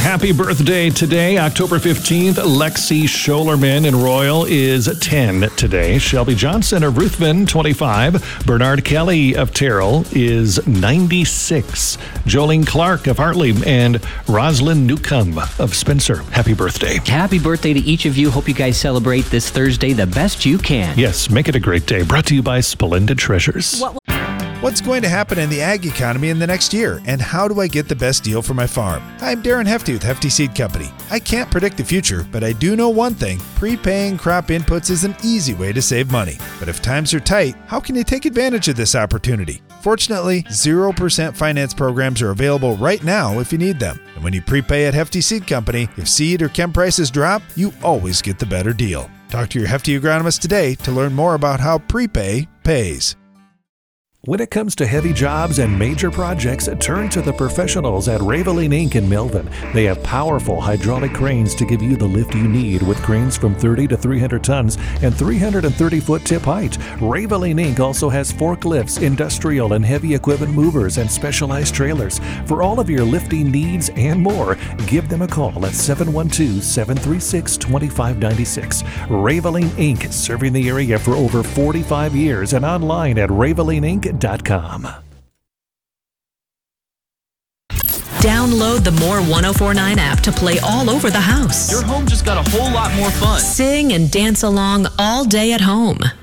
happy birthday today, October 15th. Lexi Scholerman in Royal is 10 today. Shelby Johnson of Ruthven, 25. Bernard Kelly of Terrell is 96. Jolene Clark of Hartley and Rosalind Newcomb of Spencer. Happy birthday. Happy birthday to each of you. Hope you guys celebrate this Thursday the best you can. Yes, make it a great day. Brought to you by Splendid Treasures. What's going to happen in the ag economy in the next year, and how do I get the best deal for my farm? I'm Darren Hefty with Hefty Seed Company. I can't predict the future, but I do know one thing. Prepaying crop inputs is an easy way to save money. But if times are tight, how can you take advantage of this opportunity? Fortunately, 0% finance programs are available right now if you need them. And when you prepay at Hefty Seed Company, if seed or chem prices drop, you always get the better deal. Talk to your Hefty agronomist today to learn more about how prepay pays. When it comes to heavy jobs and major projects, turn to the professionals at Raveline Inc. in Melvin. They have powerful hydraulic cranes to give you the lift you need with cranes from 30 to 300 tons and 330-foot tip height. Raveline Inc. also has forklifts, industrial and heavy equipment movers, and specialized trailers. For all of your lifting needs and more, give them a call at 712-736-2596. Raveline Inc., serving the area for over 45 years and online at ravelineinc.com. Download the More 104.9 app to play all over the house. Your home just got a whole lot more fun. Sing and dance along all day at home.